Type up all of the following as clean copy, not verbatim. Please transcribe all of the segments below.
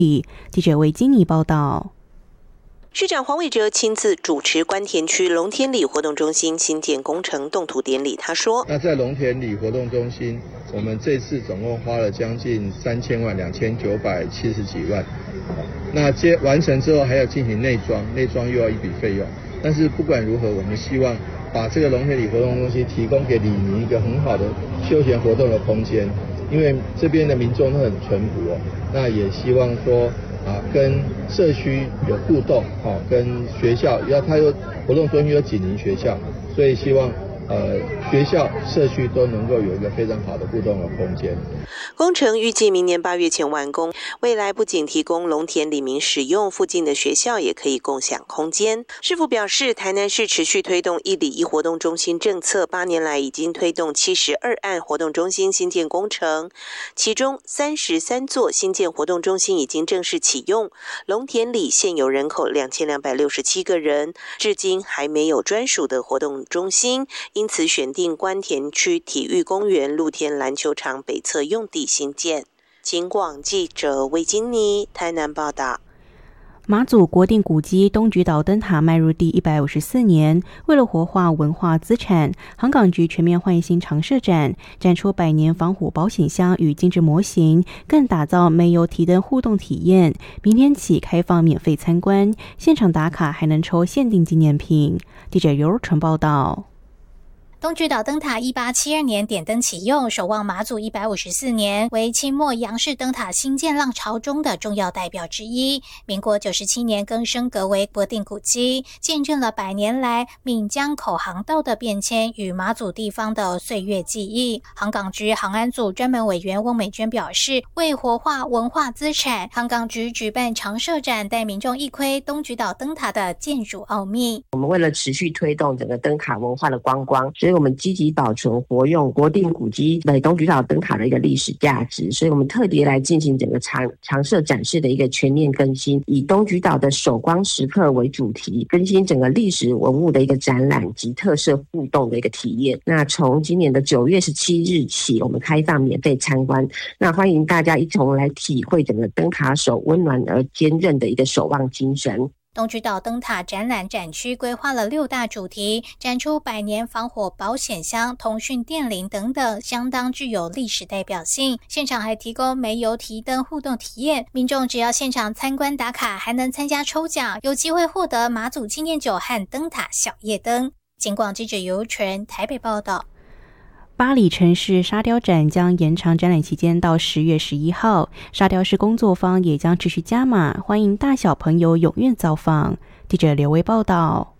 记者魏金妮报道。 市长黄伟哲亲自主持关田区龙田里活动中心新建工程动土典礼。他说：“ 那在龙田里活动中心，我们这次总共花了将近3000万，2970几万。那完成之后还要进行内装，内装又要一笔费用。但是不管如何，我们希望把这个龙田里活动中心提供给里民一个很好的休闲活动的空间，因为这边的民众都很淳朴那也希望说。”跟社区有互动，跟学校，它有活动中心有紧邻学校，所以希望学校、社区都能够有一个非常好的互动的空间。 工程预计明年8月前完工，未来不仅提供龙田里民使用，附近的学校也可以共享空间。市府表示，台南市持续推动1里1活动中心政策，8年来已经推动72案活动中心新建工程，其中33座新建活动中心已经正式启用。龙田里现有人口2267个人，至今还没有专属的活动中心，因此选定关田区体育公园露天篮球场北侧用地新建。警广记者魏金妮台南报道。 马祖国定古迹东莒岛灯塔迈入第154年，为了活化文化资产，航港局全面换新常设展，展出100年防火保险箱与精致模型，更打造煤油提灯互动体验。明天起开放免费参观，现场打卡还能抽限定纪念品。记者尤纯报道。 东莒岛灯塔1872年点灯启用，守望马祖154年，为清末洋式灯塔兴建浪潮中的重要代表之一。民国97年更升格为国定古迹，见证了100年来闽江口航道的变迁与马祖地方的岁月记忆。航港局航安组专门委员翁美娟表示，为活化文化资产，航港局举办常设展，带民众一窥东莒岛灯塔的建筑奥秘。 我们为了持续推动整个灯塔文化的观光，所以我们积极保存活用国定古迹的东莒岛灯塔的一个历史价值，所以我们特别来进行整个常设展示的一个全面更新，以东莒岛的守光时刻为主题，更新整个历史文物的一个展览及特色互动的一个体验。那从今年的9月17日起，我们开放免费参观，那欢迎大家一同来体会整个灯塔手温暖而坚韧的一个守望精神。 东莒岛灯塔展览展区规划了6大主题，展出100年防火保险箱、通讯电铃等等，相当具有历史代表性。现场还提供煤油提灯互动体验，民众只要现场参观打卡，还能参加抽奖，有机会获得马祖纪念酒和灯塔小夜灯。警广记者尤纯台北报道。 八里城市沙雕展将延长展览期间到10月11号，沙雕市工作坊也将持续加码，欢迎大小朋友踊跃造访。记者刘维报道。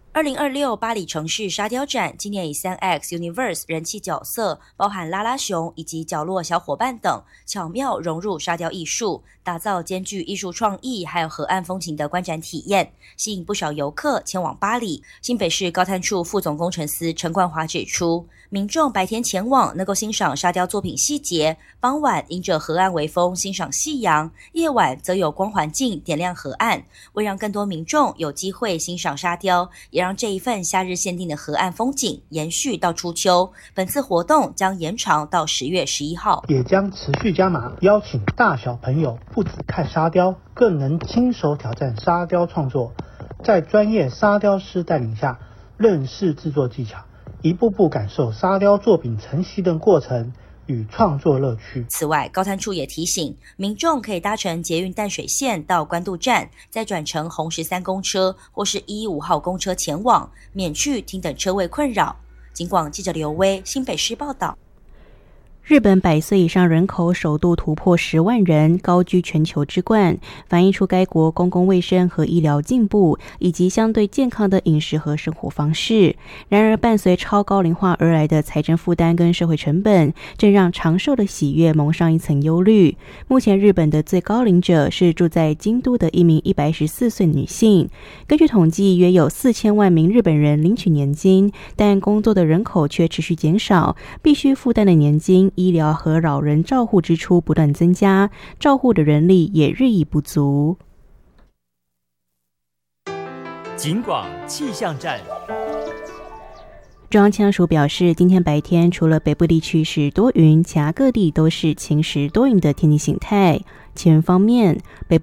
2026巴黎城市沙雕展今年以 3X Universe 人气角色，包含拉拉熊以及角落小伙伴等，巧妙融入沙雕艺术，打造兼具艺术创意还有河岸风情的观展体验，吸引不少游客前往巴黎。新北市高滩处副总工程师陈冠华指出，民众白天前往能够欣赏沙雕作品细节，傍晚迎着河岸微风欣赏夕阳，夜晚则有光环镜点亮河岸。为让更多民众有机会欣赏沙雕，也让这一份夏日限定的河岸风景延续到初秋。本次活动将延长到10月11号， 也将持续加码，邀请大小朋友不只看沙雕，更能亲手挑战沙雕创作，在专业沙雕师带领下，认识制作技巧，一步步感受沙雕作品成型的过程与创作乐趣。 此外，高滩处也提醒民众可以搭乘捷运淡水线到关渡站，再转乘红13公车或是115号公车前往，免去停等车位困扰。警广记者刘威新北市报道。 日本100岁以上人口首度突破10万人，高居全球之冠，反映出该国公共卫生和医疗进步，以及相对健康的饮食和生活方式。然而，伴随超高龄化而来的财政负担跟社会成本，正让长寿的喜悦蒙上一层忧虑。目前，日本的最高龄者是住在京都的一名114岁女性。根据统计，约有4000万名日本人领取年金，但工作的人口却持续减少，必须负担的年金、医疗和老人照护支出不断增加，照护的人力也日益不足。 警广气象站。 中央气象署表示，今天白天除了北部地区是多云，其他各地都是晴时多云的天气形态。 前方面，北